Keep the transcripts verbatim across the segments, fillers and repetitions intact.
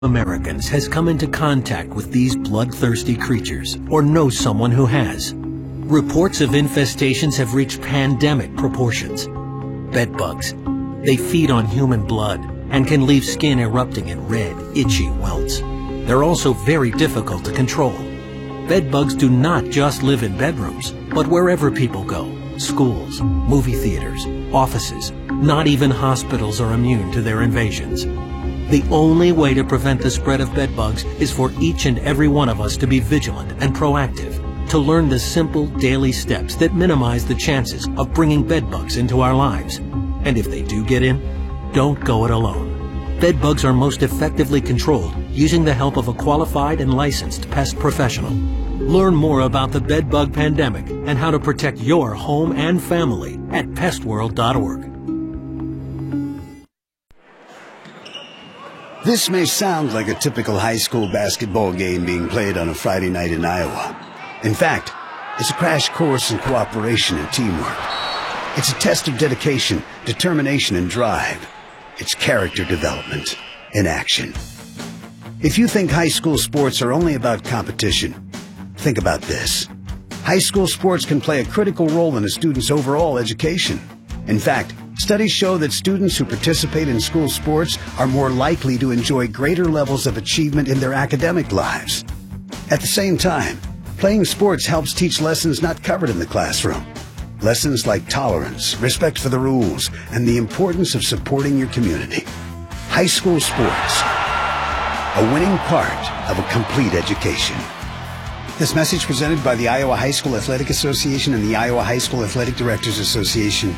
Americans has come into contact with these bloodthirsty creatures or knows someone who has. Reports of infestations have reached pandemic proportions. Bedbugs. They feed on human blood and can leave skin erupting in red, itchy welts. They're also very difficult to control. Bedbugs do not just live in bedrooms, but wherever people go. Schools, movie theaters, offices, not even hospitals are immune to their invasions. The only way to prevent the spread of bedbugs is for each and every one of us to be vigilant and proactive, to learn the simple daily steps that minimize the chances of bringing bedbugs into our lives. And if they do get in, don't go it alone. Bedbugs are most effectively controlled using the help of a qualified and licensed pest professional. Learn more about the bedbug pandemic and how to protect your home and family at pest world dot org. This may sound like a typical high school basketball game being played on a Friday night in Iowa. In fact, it's a crash course in cooperation and teamwork. It's a test of dedication, determination, and drive. It's character development in action. If you think high school sports are only about competition, think about this. High school sports can play a critical role in a student's overall education. In fact, studies show that students who participate in school sports are more likely to enjoy greater levels of achievement in their academic lives. At the same time, playing sports helps teach lessons not covered in the classroom. Lessons like tolerance, respect for the rules, and the importance of supporting your community. High school sports, a winning part of a complete education. This message presented by the Iowa High School Athletic Association and the Iowa High School Athletic Directors Association.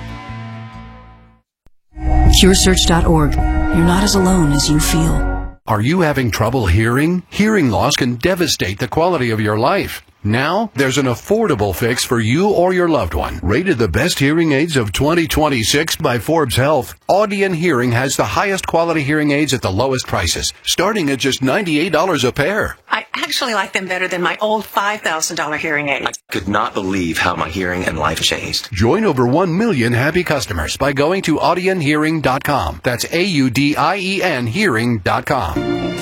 Cure Search dot org. You're not as alone as you feel. Are you having trouble hearing? Hearing loss can devastate the quality of your life. Now, there's an affordable fix for you or your loved one. Rated the best hearing aids of twenty twenty-six by Forbes Health, Audion Hearing has the highest quality hearing aids at the lowest prices, starting at just ninety-eight dollars a pair. I actually like them better than my old five thousand dollars hearing aids. I could not believe how my hearing and life changed. Join over one million happy customers by going to Audion Hearing dot com. That's A U D I E N Hearing dot com.